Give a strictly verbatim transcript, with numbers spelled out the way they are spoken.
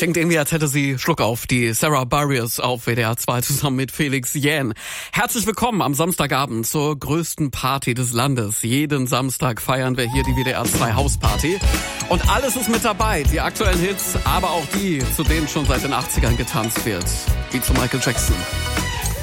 Klingt irgendwie, als hätte sie Schluck auf. Die Sarah Bareilles auf W D R zwei zusammen mit Felix Jähn. Herzlich willkommen am Samstagabend zur größten Party des Landes. Jeden Samstag feiern wir hier die W D R zwei Hausparty. Und alles ist mit dabei. Die aktuellen Hits, aber auch die, zu denen schon seit den achtzigern getanzt wird. Wie zu Michael Jackson.